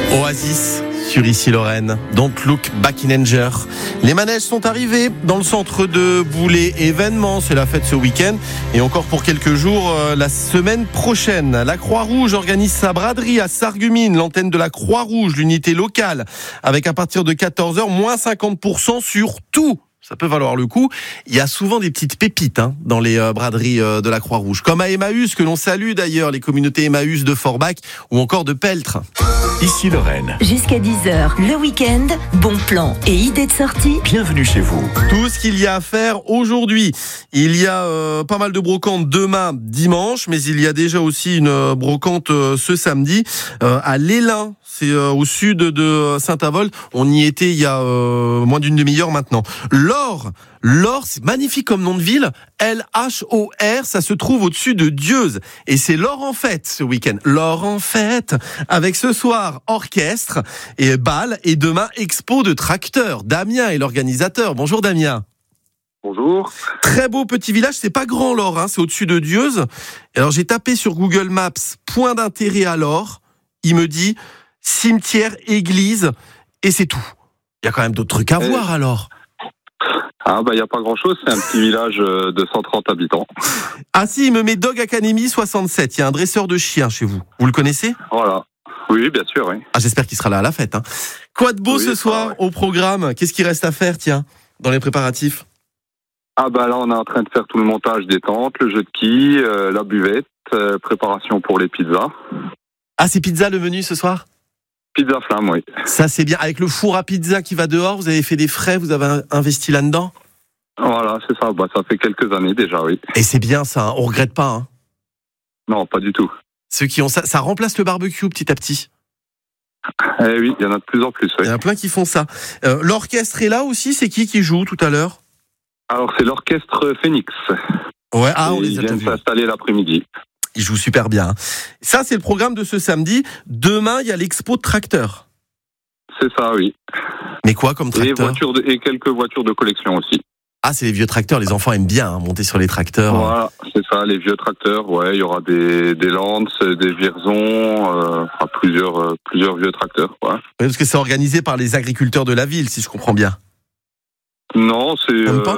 Oasis sur Ici Lorraine, Don't Look Back in Anger. Les manèges sont arrivés dans le centre de Boulay événement, c'est la fête ce week-end et encore pour quelques jours la semaine prochaine. La Croix-Rouge organise sa braderie à Sarreguemines, l'antenne de la Croix-Rouge, l'unité locale, avec à partir de 14h, moins 50% sur tout. Ça peut valoir le coup. Il y a souvent des petites pépites dans les braderies de la Croix-Rouge. Comme à Emmaüs, que l'on salue d'ailleurs, les communautés Emmaüs de Forbach ou encore de Peltre. Ici Lorraine. Jusqu'à 10h, le week-end, bons plans et idées de sortie. Bienvenue chez vous. Tout ce qu'il y a à faire aujourd'hui. Il y a pas mal de brocantes demain, dimanche, mais il y a déjà aussi une brocante ce samedi à l'Élin. C'est au sud de Saint-Avold. On y était il y a moins d'une demi-heure maintenant. L'Or, c'est magnifique comme nom de ville. L-H-O-R, ça se trouve au-dessus de Dieuze. Et c'est l'Or en fête ce week-end. L'Or en fête, avec ce soir orchestre et bal, et demain expo de tracteurs. Damien est l'organisateur. Bonjour Damien. Bonjour. Très beau petit village, c'est pas grand l'Or, c'est au-dessus de Dieuze. Alors j'ai tapé sur Google Maps, point d'intérêt à l'Or. Il me dit cimetière, église, et c'est tout. Il y a quand même d'autres trucs à voir alors. Il n'y a pas grand-chose, c'est un petit village de 130 habitants. Ah si, il me met Dog Academy 67, il y a un dresseur de chiens chez vous. Vous le connaissez ? Voilà. Oui, bien sûr, oui. Ah, j'espère qu'il sera là à la fête. Quoi de beau ce soir au programme ? Qu'est-ce qu'il reste à faire, dans les préparatifs ? Là, on est en train de faire tout le montage des tentes, le jeu de quilles, la buvette, préparation pour les pizzas. Ah, c'est pizza le menu ce soir ? Pizza flamme, oui. Ça, c'est bien. Avec le four à pizza qui va dehors, vous avez fait des frais, vous avez investi là-dedans ? Voilà, c'est ça. Ça fait quelques années déjà, oui. Et c'est bien ça, on regrette pas. Non, pas du tout. Ceux qui ont ça remplace le barbecue petit à petit. Oui, il y en a de plus en plus, oui. Il y en a plein qui font ça. L'orchestre est là aussi, c'est qui joue tout à l'heure ? Alors, c'est l'orchestre Phoenix. Ouais, on les a viennent s'installer l'après-midi. Ils jouent super bien. Ça, c'est le programme de ce samedi. Demain, il y a l'expo de tracteurs. C'est ça, oui. Mais quoi comme tracteurs ? Et quelques voitures de collection aussi. Ah, c'est les vieux tracteurs. Les enfants aiment bien monter sur les tracteurs. Voilà, c'est ça, les vieux tracteurs. Ouais, il y aura des Lances, des Vierzon, plusieurs vieux tracteurs. Ouais. Oui, parce que c'est organisé par les agriculteurs de la ville, si je comprends bien. Non, c'est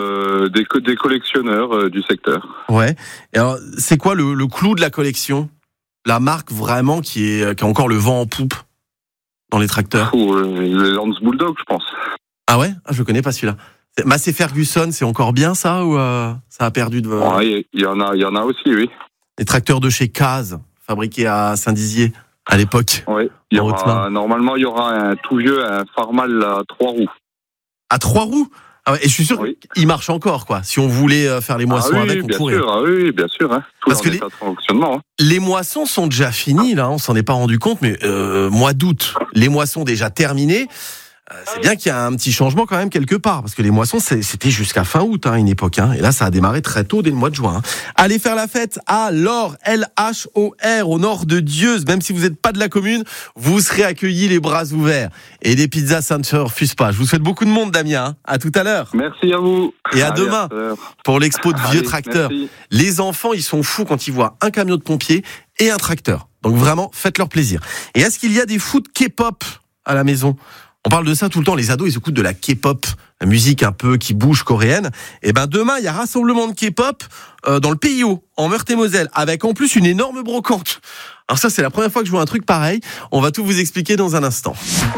des collectionneurs du secteur. Ouais. Et alors, c'est quoi le clou de la collection ? La marque vraiment qui a encore le vent en poupe dans les tracteurs ? Les Lance Bulldog, je pense. Ah ouais ? Je le connais pas celui-là. Massey Ferguson, c'est encore bien ça ou ça a perdu de... Ouais, il y en a aussi, oui. Les tracteurs de chez Caz, fabriqués à Saint-Dizier à l'époque. Oui, normalement il y aura un tout vieux, un Farmal à 3 roues. À 3 roues ? Ah ouais, et je suis sûr qu'il marche encore, quoi. Si on voulait faire les moissons avec, on pourrait. Oui, bien sûr. Tout parce que état de fonctionnement. Les moissons sont déjà finies, là. On s'en est pas rendu compte, mais mois d'août, les moissons déjà terminées. C'est bien qu'il y a un petit changement quand même quelque part, parce que les moissons, c'était jusqu'à fin août, une époque. Et là, ça a démarré très tôt, dès le mois de juin. Allez faire la fête à l'Or, L-H-O-R, au nord de Dieuze. Même si vous n'êtes pas de la commune, vous serez accueillis les bras ouverts. Et des pizzas, ça ne se refuse pas. Je vous souhaite beaucoup de monde, Damien. À tout à l'heure. Merci à vous. Et à demain pour l'expo de vieux tracteurs. Merci. Les enfants, ils sont fous quand ils voient un camion de pompiers et un tracteur. Donc vraiment, faites-leur plaisir. Et est-ce qu'il y a des foot K-pop à la maison ? On parle de ça tout le temps, les ados, ils écoutent de la K-pop, la musique un peu qui bouge coréenne. Et demain, il y a rassemblement de K-pop dans le PIO, en Meurthe-et-Moselle, avec en plus une énorme brocante. Alors ça, c'est la première fois que je vois un truc pareil. On va tout vous expliquer dans un instant.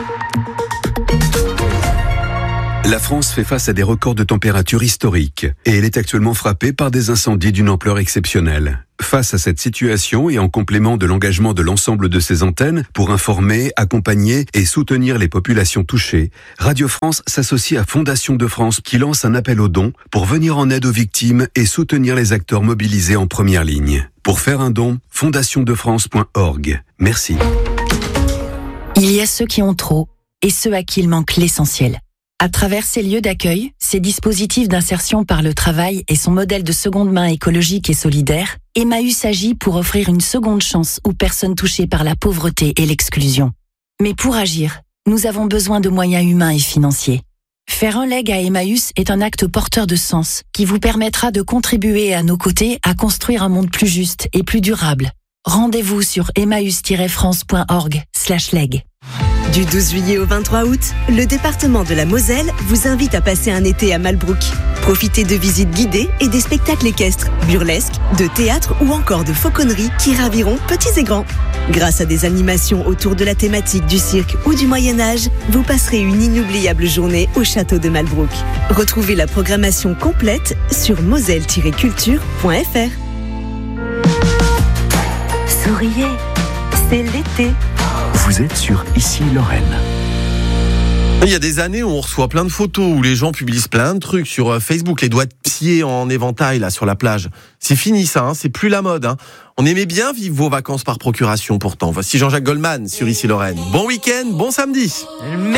La France fait face à des records de température historiques et elle est actuellement frappée par des incendies d'une ampleur exceptionnelle. Face à cette situation et en complément de l'engagement de l'ensemble de ses antennes pour informer, accompagner et soutenir les populations touchées, Radio France s'associe à Fondation de France qui lance un appel aux dons pour venir en aide aux victimes et soutenir les acteurs mobilisés en première ligne. Pour faire un don, fondationdefrance.org. Merci. Il y a ceux qui ont trop et ceux à qui il manque l'essentiel. À travers ces lieux d'accueil, ces dispositifs d'insertion par le travail et son modèle de seconde main écologique et solidaire, Emmaüs agit pour offrir une seconde chance aux personnes touchées par la pauvreté et l'exclusion. Mais pour agir, nous avons besoin de moyens humains et financiers. Faire un leg à Emmaüs est un acte porteur de sens qui vous permettra de contribuer à nos côtés à construire un monde plus juste et plus durable. Rendez-vous sur emmaüs-france.org/leg. Du 12 juillet au 23 août, le département de la Moselle vous invite à passer un été à Malbrouck. Profitez de visites guidées et des spectacles équestres, burlesques, de théâtre ou encore de fauconnerie qui raviront petits et grands. Grâce à des animations autour de la thématique du cirque ou du Moyen-Âge, vous passerez une inoubliable journée au château de Malbrouck. Retrouvez la programmation complète sur moselle-culture.fr. Souriez, c'est l'été. Vous êtes sur Ici Lorraine. Il y a des années où on reçoit plein de photos, où les gens publient plein de trucs sur Facebook, les doigts de pied en éventail là sur la plage. C'est fini ça, c'est plus la mode. On aimait bien vivre vos vacances par procuration pourtant. Voici Jean-Jacques Goldman sur Ici Lorraine. Bon week-end, bon samedi.